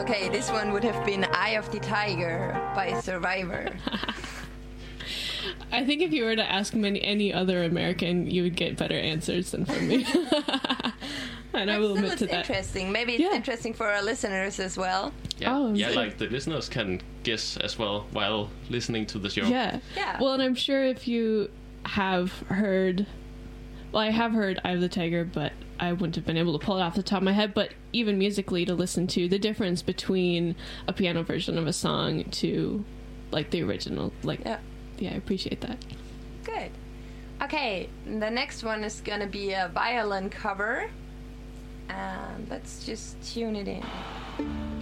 Okay, this one would have been Eye of the Tiger by Survivor. I think if you were to ask any other American, you would get better answers than from me. And I will admit to that. Interesting. Maybe it's interesting for our listeners as well. Yeah, Oh, yeah, okay. like the listeners can guess as well while listening to the show. Yeah. Well, and I'm sure if you have heard... Well, I have heard Eye of the Tiger, but I wouldn't have been able to pull it off the top of my head. But even musically, to listen to the difference between a piano version of a song to, like, the original. Like, yeah, I appreciate that. Good. Okay, the next one is gonna be a violin cover. And let's just tune it in.